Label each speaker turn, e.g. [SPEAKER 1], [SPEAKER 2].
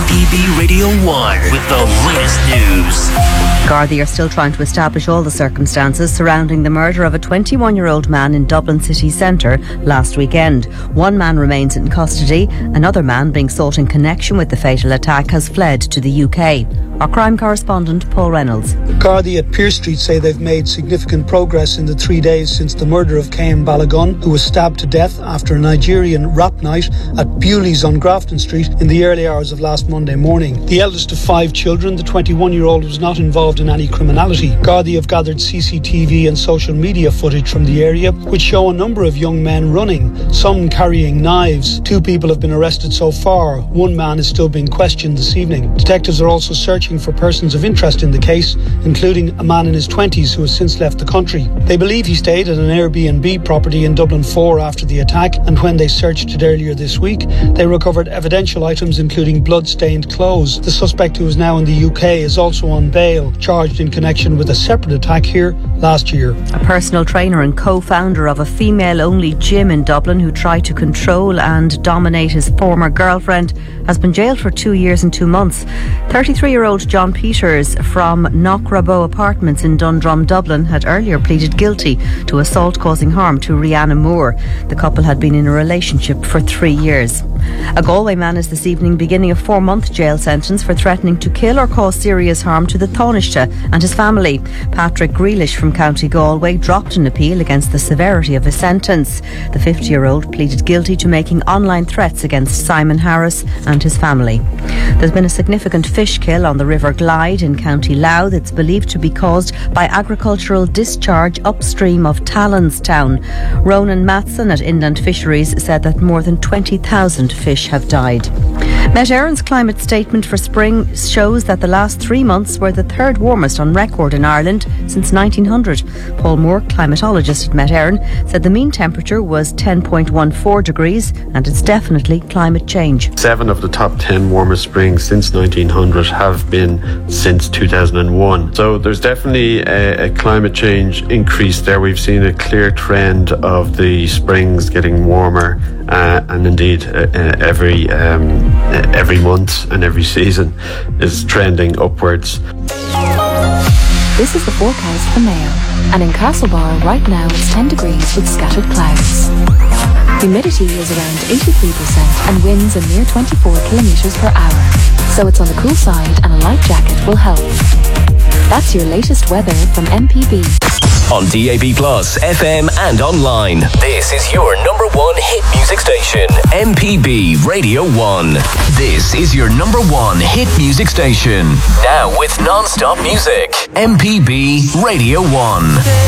[SPEAKER 1] MPB Radio 1 with the latest news.
[SPEAKER 2] Gardaí are still trying to establish all the circumstances surrounding the murder of a 21-year-old man in Dublin city centre last weekend. One man remains in custody. Another man being sought in connection with the fatal attack has fled to the UK. Our crime correspondent Paul Reynolds.
[SPEAKER 3] Gardaí at Pearse Street say they've made significant progress in the 3 days since the murder of Cain Balagun, who was stabbed to death after a Nigerian rap night at Bewley's on Grafton Street in the early hours of last Monday morning. The eldest of 5 children, the 21-year-old was not involved in any criminality. Gardaí have gathered CCTV and social media footage from the area, which show a number of young men running, some carrying knives. 2 people have been arrested so far. 1 man is still being questioned this evening. Detectives are also searching for persons of interest in the case, including a man in his 20s who has since left the country. They believe he stayed at an Airbnb property in Dublin 4 after the attack, and when they searched it earlier this week, they recovered evidential items including blood-stained clothes. The suspect, who is now in the UK, is also on bail, charged in connection with a separate attack here last year.
[SPEAKER 2] A personal trainer and co-founder of a female-only gym in Dublin who tried to control and dominate his former girlfriend has been jailed for 2 years and 2 months. 33-year-old John Peters from Knockrabo Apartments in Dundrum, Dublin, had earlier pleaded guilty to assault causing harm to Rihanna Moore. The couple had been in a relationship for 3 years. A Galway man is this evening beginning a 4-month jail sentence for threatening to kill or cause serious harm to the Taoiseach and his family. Patrick Grealish from County Galway dropped an appeal against the severity of his sentence. The 50-year-old pleaded guilty to making online threats against Simon Harris and his family. There's been a significant fish kill on the River Glyde in County Louth. It's believed to be caused by agricultural discharge upstream of Talonstown. Ronan Matson at Inland Fisheries said that more than 20,000 fish have died. Met Éireann's climate statement for spring shows that the last 3 months were the 3rd warmest on record in Ireland since 1900. Paul Moore, climatologist at Met Éireann, said the mean temperature was 10.14 degrees and it's definitely climate change.
[SPEAKER 4] 7 of the top 10 warmest springs since 1900 have been since 2001. So there's definitely a climate change increase there. We've seen a clear trend of the springs getting warmer and indeed every month and every season is trending upwards.
[SPEAKER 5] This is the forecast for Mayo, and in Castlebar right now it's 10 degrees with scattered clouds. Humidity is around 83% and winds a mere 24 kilometres per hour, so it's on the cool side and a light jacket will help. That's your latest weather from MPB.
[SPEAKER 1] On DAB+, FM and online. This is your number 1 hit music station, MPB Radio 1. This is your number 1 hit music station. Now with non-stop music, MPB Radio 1.